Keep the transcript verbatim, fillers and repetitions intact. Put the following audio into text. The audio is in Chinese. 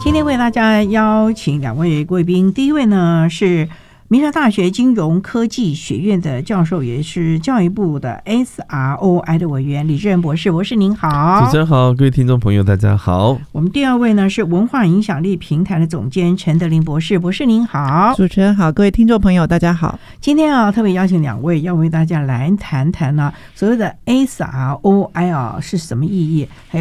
今天为大家邀请两位贵宾，第一位呢是民生大学金融科技学院的教授，也是教育部的 S R O I 的委员李志仁博士。博士您好。 主持人好，各位听众朋友大家好。 我们第二位呢是文化影响力平台的总监陈德霖博士。博士您好。 主持人好，各位听众朋友大家好。 今天啊特别邀请两位，要为大家来谈谈呢、啊、所谓的 S R O I 啊是什么意义，还有